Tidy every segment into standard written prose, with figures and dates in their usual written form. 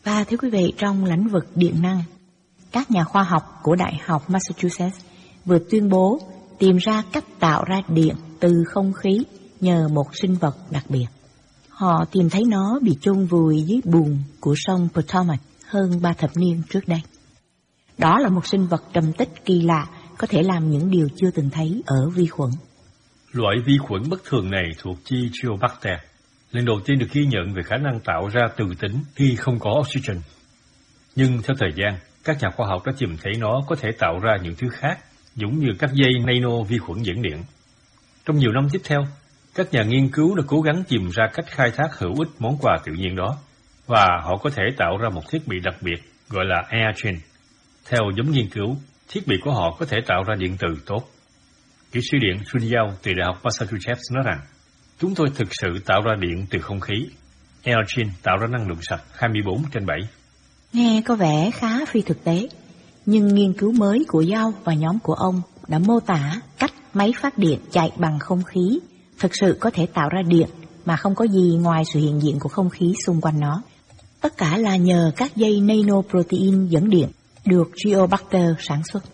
Và thưa quý vị, trong lĩnh vực điện năng, các nhà khoa học của Đại học Massachusetts vừa tuyên bố tìm ra cách tạo ra điện từ không khí nhờ một sinh vật đặc biệt. Họ tìm thấy nó bị chôn vùi dưới bùn của sông Potomac hơn 3 thập niên trước đây. Đó là một sinh vật trầm tích kỳ lạ, có thể làm những điều chưa từng thấy ở vi khuẩn. Loại vi khuẩn bất thường này thuộc chi Chiobacter, lần đầu tiên được ghi nhận về khả năng tạo ra từ tính khi không có oxygen. Nhưng theo thời gian, các nhà khoa học đã tìm thấy nó có thể tạo ra những thứ khác, giống như các dây nano vi khuẩn dẫn điện. Trong nhiều năm tiếp theo, các nhà nghiên cứu đã cố gắng tìm ra cách khai thác hữu ích món quà tự nhiên đó, và họ có thể tạo ra một thiết bị đặc biệt gọi là AirGen. Theo nhóm nghiên cứu, thiết bị của họ có thể tạo ra điện từ tốt. Kỹ sư điện Sun Yao từ Đại học Massachusetts nói rằng, chúng tôi thực sự tạo ra điện từ không khí. AirGen tạo ra năng lượng sạch 24/7. Nghe có vẻ khá phi thực tế, nhưng nghiên cứu mới của Yao và nhóm của ông đã mô tả cách máy phát điện chạy bằng không khí thực sự có thể tạo ra điện mà không có gì ngoài sự hiện diện của không khí xung quanh nó. Tất cả là nhờ các dây nanoprotein dẫn điện được Chiobacter sản xuất.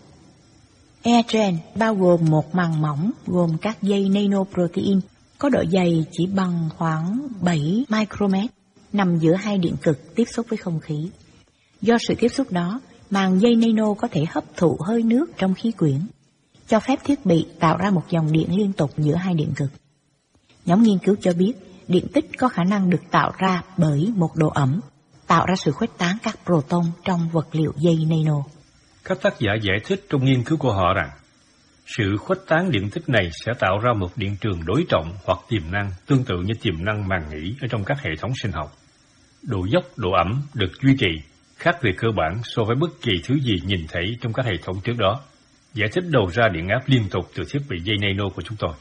AirGen bao gồm một màng mỏng gồm các dây nanoprotein có độ dày chỉ bằng khoảng 7 micromet, nằm giữa hai điện cực tiếp xúc với không khí. Do sự tiếp xúc đó, màng dây nano có thể hấp thụ hơi nước trong khí quyển, cho phép thiết bị tạo ra một dòng điện liên tục giữa hai điện cực. Nhóm nghiên cứu cho biết điện tích có khả năng được tạo ra bởi một độ ẩm, tạo ra sự khuếch tán các proton trong vật liệu dây nano. Các tác giả giải thích trong nghiên cứu của họ rằng, sự khuếch tán điện tích này sẽ tạo ra một điện trường đối trọng hoặc tiềm năng tương tự như tiềm năng màng nhĩ ở trong các hệ thống sinh học. Độ dốc, độ ẩm được duy trì, khác về cơ bản so với bất kỳ thứ gì nhìn thấy trong các hệ thống trước đó, giải thích đầu ra điện áp liên tục từ thiết bị dây nano của chúng tôi.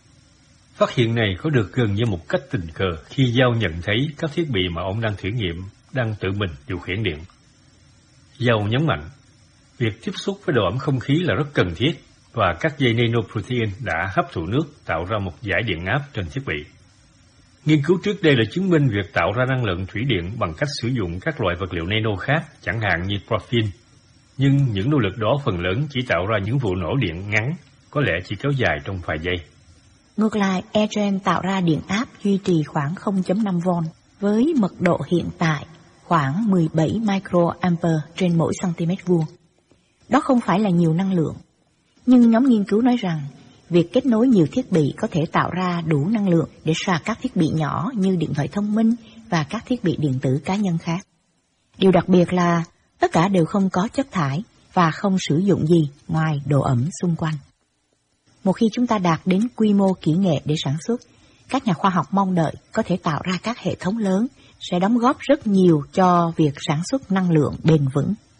Phát hiện này có được gần như một cách tình cờ khi Yao nhận thấy các thiết bị mà ông đang thử nghiệm đang tự mình điều khiển điện. Yao nhấn mạnh, việc tiếp xúc với độ ẩm không khí là rất cần thiết, và các dây nanoprotein đã hấp thụ nước tạo ra một dải điện áp trên thiết bị. Nghiên cứu trước đây đã chứng minh việc tạo ra năng lượng thủy điện bằng cách sử dụng các loại vật liệu nano khác, chẳng hạn như graphene. Nhưng những nỗ lực đó phần lớn chỉ tạo ra những vụ nổ điện ngắn, có lẽ chỉ kéo dài trong vài giây. Ngược lại, AirGen tạo ra điện áp duy trì khoảng 0.5V với mật độ hiện tại khoảng 17 microampere trên mỗi cm vuông. Đó không phải là nhiều năng lượng, nhưng nhóm nghiên cứu nói rằng việc kết nối nhiều thiết bị có thể tạo ra đủ năng lượng để sạc các thiết bị nhỏ như điện thoại thông minh và các thiết bị điện tử cá nhân khác. Điều đặc biệt là tất cả đều không có chất thải và không sử dụng gì ngoài độ ẩm xung quanh. Một khi chúng ta đạt đến quy mô kỹ nghệ để sản xuất, các nhà khoa học mong đợi có thể tạo ra các hệ thống lớn sẽ đóng góp rất nhiều cho việc sản xuất năng lượng bền vững.